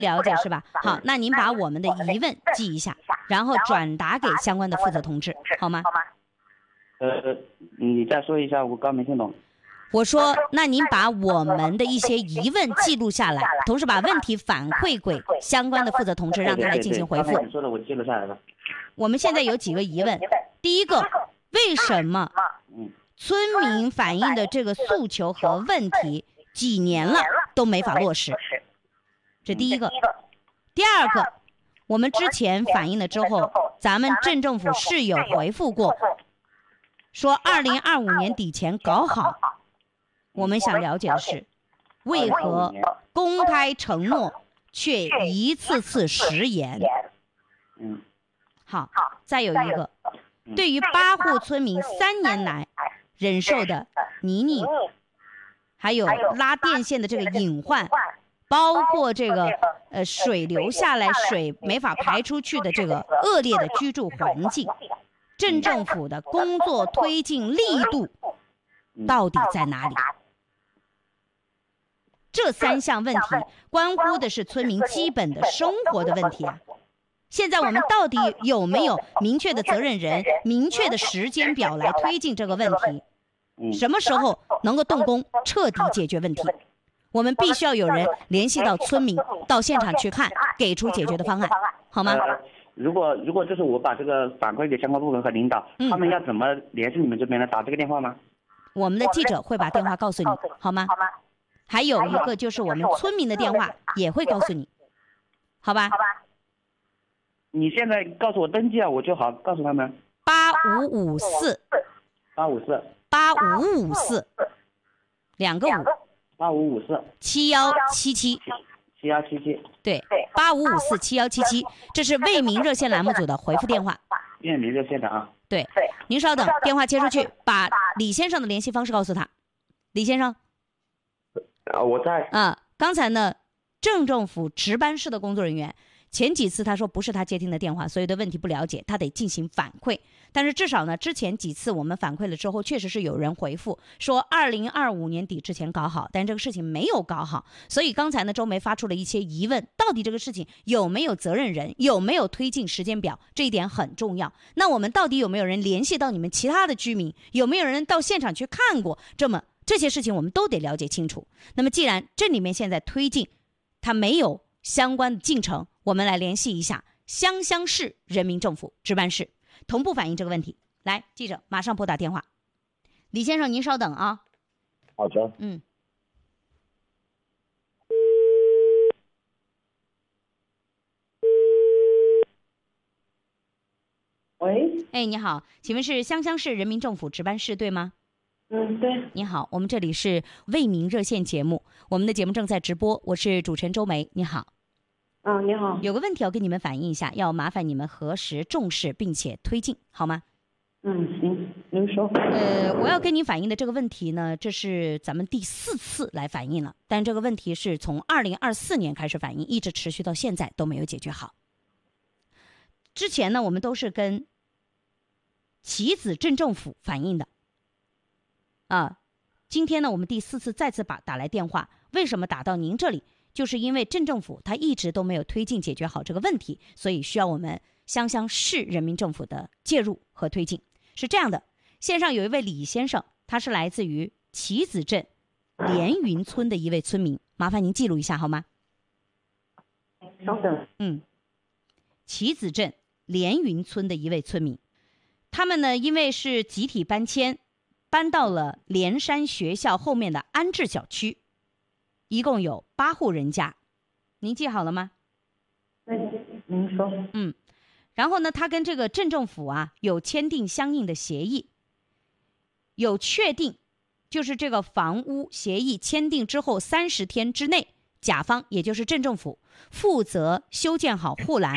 了解是吧？好，那您把我们的疑问记一下，然后转达给相关的负责同志，好吗？ 你再说一下，我刚没听懂。 我说，那您把我们的一些疑问记录下来，同时把问题反馈给相关的负责同志，让他来进行回复。 你说的我记录下来了。 我们现在有几个疑问，第一个，为什么村民反映的这个诉求和问题几年了都没法落实？这第一个。第二个，我们之前反映了之后，咱们镇政府是有回复过，说2025年底前搞好。我们想了解的是，为何公开承诺却一次次食言？好，再有一个，对于8户村民3年来忍受的泥泞，还有拉电线的这个隐患，包括这个水流下来水没法排出去的这个恶劣的居住环境，镇政府的工作推进力度到底在哪里？这3项问题关乎的是村民基本的生活的问题啊。现在我们到底有没有明确的责任人、明确的时间表来推进这个问题？什么时候能够动工彻底解决问题？我们必须要有人联系到村民，到现场去看，给出解决的方案，好吗？ 如果就是我把这个反馈给相关部门和领导，他们要怎么联系你们这边呢？打这个电话吗？ 我们的记者会把电话告诉你，好吗？还有一个就是我们村民的电话也会告诉你，好吧？ 你现在告诉我登记啊，我就好告诉他们。 8554，两个5。 85547177， 对，85547177，这是为民热线栏目组的回复电话。 为民热线的啊。 对，您稍等，电话接出去，把李先生的联系方式告诉他。李先生。 我在。 刚才呢，镇政府值班室的工作人员前几次他说不是他接听的电话，所以对问题不了解，他得进行反馈。但是至少呢，之前几次我们反馈了之后，确实是有人回复说2025年底之前搞好，但这个事情没有搞好。所以刚才呢，周梅发出了一些疑问，到底这个事情有没有责任人，有没有推进时间表，这一点很重要。那我们到底有没有人联系到你们其他的居民，有没有人到现场去看过？这些事情我们都得了解清楚。那么既然这里面现在推进它没有相关的进程，我们来联系一下湘乡市人民政府值班室，同步反映这个问题。来，记者马上拨打电话。李先生您稍等啊。 好的。 喂。 你好，请问是湘乡市人民政府值班室对吗？ 对。 你好，我们这里是为民热线节目，我们的节目正在直播，我是主持人周梅。你好。 你好。 有个问题要跟你们反映一下，要麻烦你们核实重视并且推进，好吗？ 行，您说。 我要跟您反映的这个问题呢，这是咱们第4次来反映了，但这个问题是从2024年开始反映，一直持续到现在都没有解决好。之前呢，我们都是跟棋子镇政府反映的。今天呢，我们第4次再次打来电话，为什么打到您这里？就是因为镇政府他一直都没有推进解决好这个问题，所以需要我们湘乡市人民政府的介入和推进。是这样的，线上有一位李先生，他是来自于棋子镇连云村的一位村民，麻烦您记录一下好吗？ 稍等。 棋子镇连云村的一位村民，他们呢因为是集体搬迁，搬到了连山学校后面的安置小区，一共有8户人家，您记好了吗？ 您说。 然后呢，他跟这个镇政府有签订相应的协议，有确定，就是这个房屋协议签订之后30天之内，甲方也就是镇政府负责修建好护栏，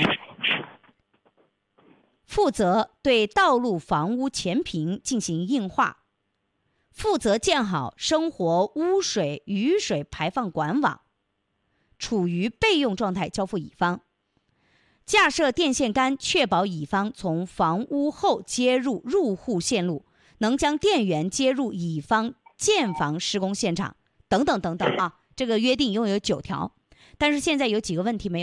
负责对道路房屋前屏进行硬化，负责建好生活污水雨水排放管网，处于备用状态交付乙方，架设电线杆，确保乙方从房屋后接入入户线路，能将电源接入乙方建房施工现场，等等等等这个约定一共有9条。 但是现在有几个问题没有